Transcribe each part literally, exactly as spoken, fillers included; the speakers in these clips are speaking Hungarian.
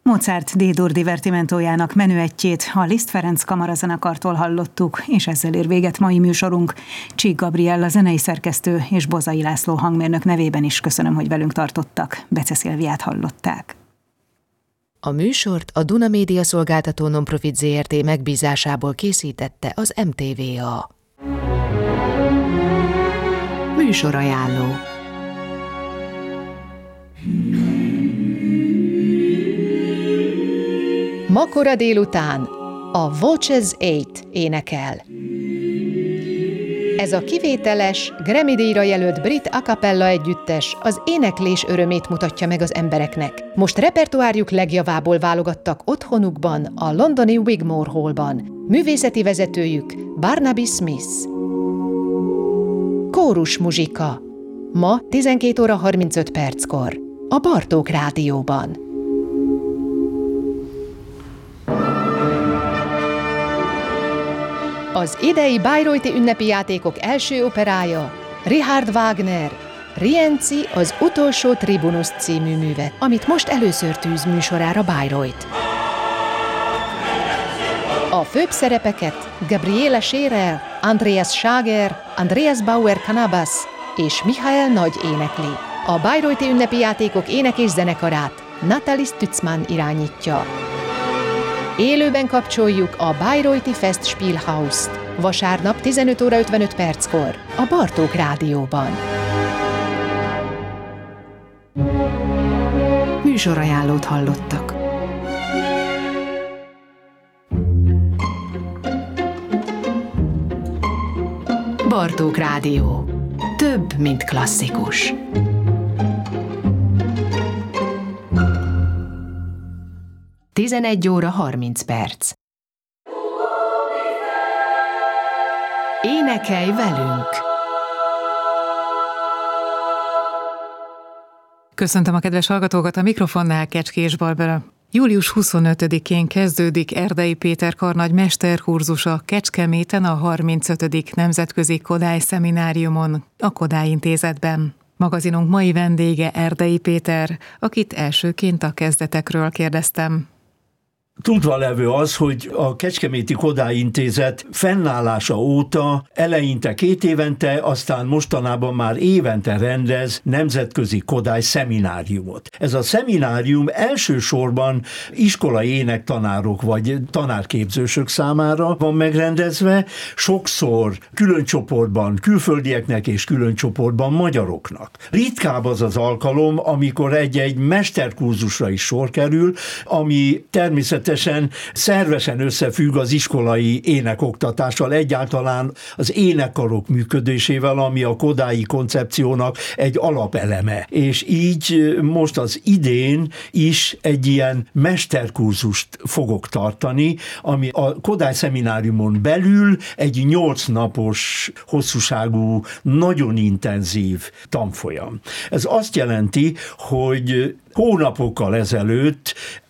Mozart D-dur divertimentójának menüettjét a Liszt Ferenc kamarazenekartól hallottuk, és ezzel ér véget mai műsorunk. Csík Gabriella zenei szerkesztő és Bozai László hangmérnök nevében is köszönöm, hogy velünk tartottak. Bece Szilviát hallották. A műsort a Duna Média Szolgáltató Nonprofit zé er té megbízásából készítette az em té vé á. Műsorajánló. Ma kora délután a Voces nyolc énekel. Ez a kivételes, Grammy-díjra jelölt brit a cappella együttes az éneklés örömét mutatja meg az embereknek. Most repertoárjuk legjavából válogattak otthonukban, a londoni Wigmore Hallban. Művészeti vezetőjük Barnaby Smith. Kórus muzsika. Ma tizenkét óra harmincöt perckor. A Bartók Rádióban. Az idei Bayreuthi ünnepi játékok első operája Richard Wagner, Rienzi az utolsó Tribunus című műve, amit most először tűz műsorára Bayreuth. A főbb szerepeket Gabriele Scherer, Andreas Schager, Andreas Bauer-Canabas és Michael Nagy énekli. A Bayreuthi ünnepi játékok ének- és zenekarát Nathalie Stützmann irányítja. Élőben kapcsoljuk a Bayreuthi Festspielhaust vasárnap tizenöt óra ötvenöt perckor a Bartók Rádióban. Műsorajánlót hallottak. Bartók Rádió. Több, mint klasszikus. tizenegy óra harminc perc. Énekelj velünk! Köszöntöm a kedves hallgatókat, a mikrofonnál Kecskés Barbara. július huszonötödikén kezdődik Erdei Péter karnagy mesterkurzusa Kecskeméten a harmincötödik Nemzetközi Kodály Szemináriumon, a Kodály Intézetben. Magazinunk mai vendége Erdei Péter, akit elsőként a kezdetekről kérdeztem. Tudva levő az, hogy a Kecskeméti Kodály Intézet fennállása óta eleinte két évente, aztán mostanában már évente rendez nemzetközi Kodály szemináriumot. Ez a szeminárium elsősorban iskolai énektanárok vagy tanárképzősök számára van megrendezve, sokszor külön csoportban külföldieknek és külön csoportban magyaroknak. Ritkább az az alkalom, amikor egy-egy mesterkurzusra is sor kerül, ami természetesen szervesen összefügg az iskolai énekoktatással, egyáltalán az énekkarok működésével, ami a kodályi koncepciónak egy alapeleme. És így most az idén is egy ilyen mesterkurzust fogok tartani, ami a Kodály Szemináriumon belül egy nyolc napos hosszúságú, nagyon intenzív tanfolyam. Ez azt jelenti, hogy hónapokkal ezelőtt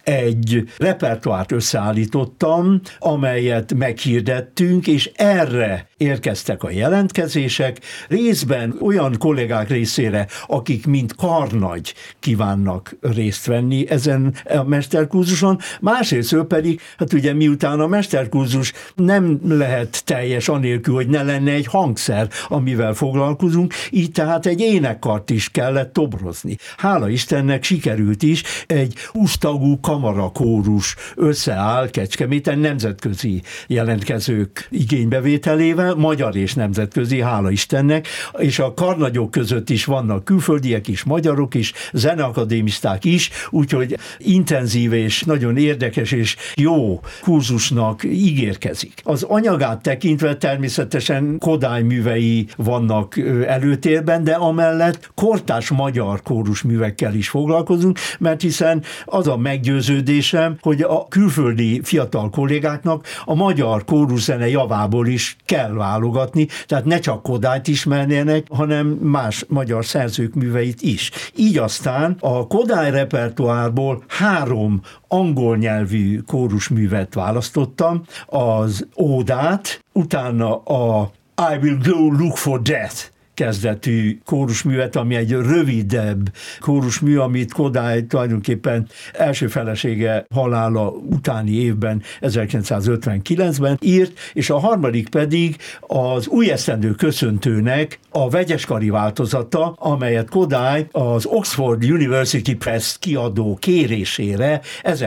egy repertoárt összeállítottam, amelyet meghirdettünk, és erre érkeztek a jelentkezések, részben olyan kollégák részére, akik mint karnagy kívánnak részt venni ezen a mesterkurzuson, másrészt pedig, hát ugye miután a mesterkurzus nem lehet teljes anélkül, hogy ne lenne egy hangszer, amivel foglalkozunk, így tehát egy énekkart is kellett tobrozni. Hála Istennek sikerült is, egy húsz tagú kamarakórus összeáll Kecskeméten nemzetközi jelentkezők igénybevételével, magyar és nemzetközi, hála Istennek, és a karnagyok között is vannak külföldiek is, magyarok is, zeneakadémisták is, úgyhogy intenzív és nagyon érdekes és jó kurzusnak ígérkezik. Az anyagát tekintve természetesen Kodály művei vannak előtérben, de amellett kortárs magyar kórusművekkel is foglalkozunk, mert hiszen az a meggyőződésem, hogy a külföldi fiatal kollégáknak a magyar kóruszene javából is kell válogatni, tehát ne csak Kodályt ismernének, hanem más magyar szerzők műveit is. Így aztán a Kodály repertoárból három angol nyelvű kórusművet választottam, az Ódát, utána a I Will Go Look for Death kezdetű kórusművet, ami egy rövidebb kórusmű, amit Kodály tulajdonképpen első felesége halála utáni évben, ezerkilencszázötvenkilencben írt, és a harmadik pedig az új esztendő köszöntőnek a vegyeskari változata, amelyet Kodály az Oxford University Press kiadó kérésére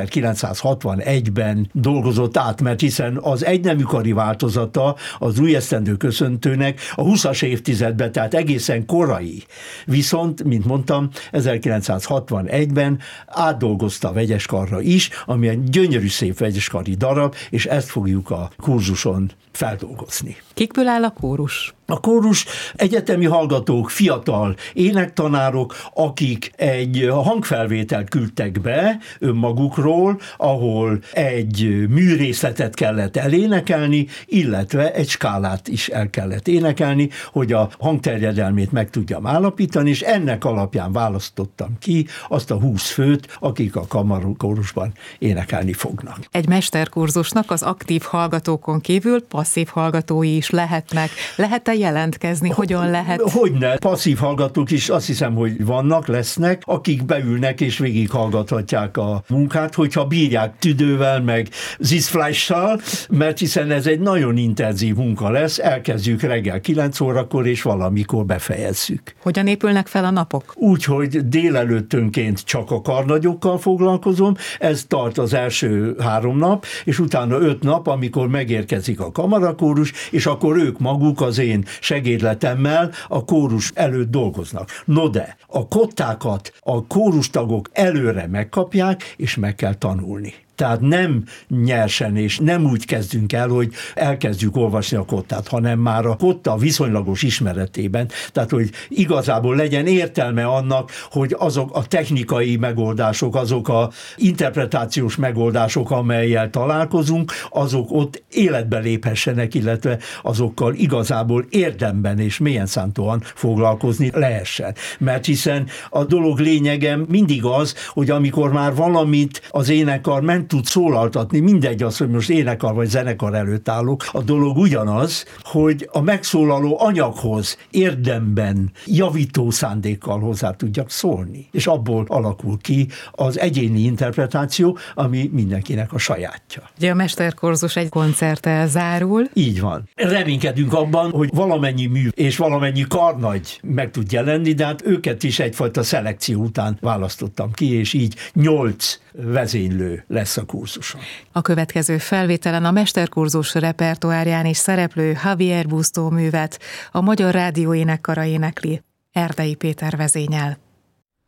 ezerkilencszázhatvanegyben dolgozott át, mert hiszen az egyneműkari változata az új esztendő köszöntőnek a huszas évtizedben, tehát egészen korai. Viszont, mint mondtam, ezerkilencszázhatvanegyben átdolgozta a vegyeskarra is, ami egy gyönyörű szép vegyeskari darab, és ezt fogjuk a kurzuson feldolgozni. Kikből áll a kórus? A kórus egyetemi hallgatók, fiatal énektanárok, akik egy hangfelvételt küldtek be önmagukról, ahol egy műrészletet kellett elénekelni, illetve egy skálát is el kellett énekelni, hogy a hangterjedelmét meg tudjam állapítani, és ennek alapján választottam ki azt a húsz főt, akik a kamarkórusban énekelni fognak. Egy mesterkurzusnak az aktív hallgatókon kívül passzív hallgatói is lehetnek. Lehet-e jelentkezni? Hogyan lehet? Hogyne. Passzív hallgatók is azt hiszem, hogy vannak, lesznek, akik beülnek és végighallgathatják a munkát, hogyha bírják tüdővel, meg Sitzfleischsal, mert hiszen ez egy nagyon intenzív munka lesz, elkezdjük reggel kilenc órakor, és valamikor befejezzük. Hogyan épülnek fel a napok? Úgy, hogy délelőttönként csak a karnagyokkal foglalkozom, ez tart az első három nap, és utána öt nap, amikor megérkezik a kamarakórus, és akkor ők maguk az én segédletemmel a kórus előtt dolgoznak. No de, a kottákat a kórustagok előre megkapják, és meg kell tanulni. Tehát nem nyersen, és nem úgy kezdünk el, hogy elkezdjük olvasni a kottát, hanem már a kotta viszonylagos ismeretében, tehát hogy igazából legyen értelme annak, hogy azok a technikai megoldások, azok a interpretációs megoldások, amellyel találkozunk, azok ott életbe léphessenek, illetve azokkal igazából érdemben és mélyen szántóan foglalkozni lehessen. Mert hiszen a dolog lényege mindig az, hogy amikor már valamit az énekar ment tud szólaltatni, mindegy az, hogy most énekar vagy zenekar előtt állok, a dolog ugyanaz, hogy a megszólaló anyaghoz érdemben, javító szándékkal hozzá tudjak szólni. És abból alakul ki az egyéni interpretáció, ami mindenkinek a sajátja. Ugye a mesterkurzus egy koncerttel zárul. Így van. Reménykedünk abban, hogy valamennyi mű és valamennyi karnagy meg tud jelenni, de hát őket is egyfajta szelekció után választottam ki, és így nyolc vezénylő lesz a kurzuson. A következő felvételen a mesterkurzus repertoárján is szereplő Javier Busto művet a Magyar Rádió Énekkara énekli, Erdei Péter vezényel.